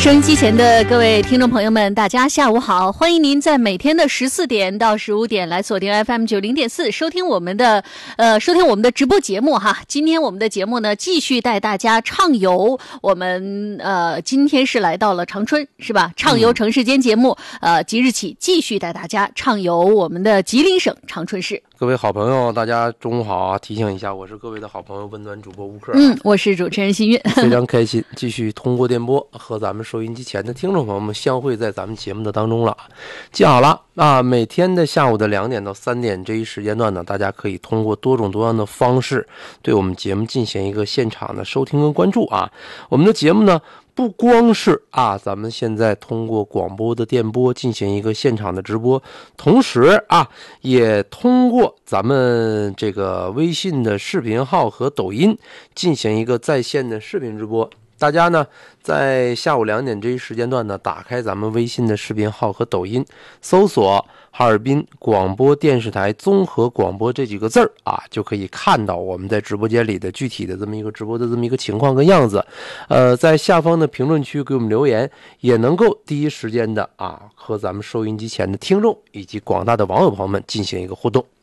收音机前的各位听众朋友们，大家下午好！欢迎您在每天的14点到15点来锁定 FM90.4，收听我们的直播节目哈。今天我们的节目呢，继续带大家畅游。我们今天是来到了长春，是吧？畅游城市间节目，即日起继续带大家畅游我们的吉林省长春市。 各位好朋友，大家中午好啊！提醒一下，我是各位的好朋友温暖主播吴克。 我是主持人新韵， 非常开心，继续通过电波和咱们收音机前的听众朋友们相会在咱们节目的当中了。记好了啊，每天的下午的2点到3点这一时间段呢，大家可以通过多种多样的方式对我们节目进行一个现场的收听跟关注啊。我们的节目呢，不光是咱们现在通过广播的电波进行一个现场的直播，同时也通过咱们这个微信的视频号和抖音进行一个在线的视频直播。大家呢，在下午2点这一时间段呢，打开咱们微信的视频号和抖音，搜索哈尔滨广播电视台综合广播这几个字儿就可以看到我们在直播间里的具体的这么一个直播的这么一个情况跟样子。在下方的评论区给我们留言，也能够第一时间的和咱们收音机前的听众以及广大的网友朋友们进行一个互动。